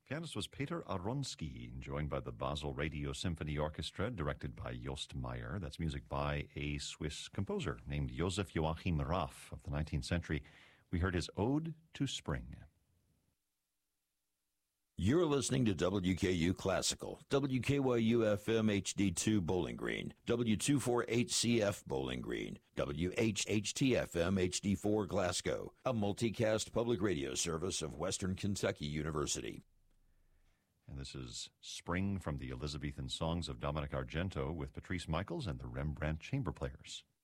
Pianist was Peter Aronsky, joined by the Basel Radio Symphony Orchestra, directed by Jost Meyer. That's music by a Swiss composer named Joseph Joachim Raff of the 19th century. We heard his Ode to Spring. You're listening to WKU Classical, WKYU-FM HD2 Bowling Green, W248CF Bowling Green, WHHT-FM HD4 Glasgow, a multicast public radio service of Western Kentucky University. And this is Spring from the Elizabethan Songs of Dominic Argento with Patrice Michaels and the Rembrandt Chamber Players.